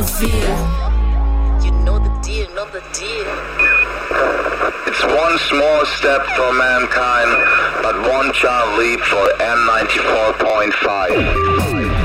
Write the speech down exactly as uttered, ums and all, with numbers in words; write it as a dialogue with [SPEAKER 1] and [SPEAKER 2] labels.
[SPEAKER 1] You know the deal, know the deal.
[SPEAKER 2] It's one small step for mankind, but one giant leap for M ninety-four point five.